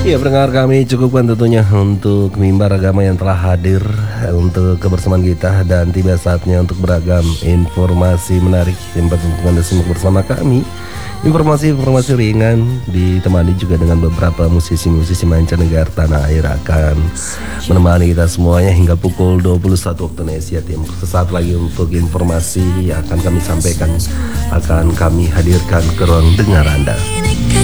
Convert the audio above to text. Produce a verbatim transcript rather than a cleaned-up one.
Ya, pendengar kami cukupkan tentunya untuk mimbar agama yang telah hadir untuk kebersamaan kita, dan tiba saatnya untuk beragam informasi menarik yang patut untuk Anda simak bersama kami. Informasi-informasi ringan ditemani juga dengan beberapa musisi-musisi mancanegara tanah air akan menemani kita semuanya hingga pukul dua puluh satu waktu Indonesia Timur. Sesaat lagi untuk informasi yang akan kami sampaikan akan kami hadirkan ke ruang dengar Anda.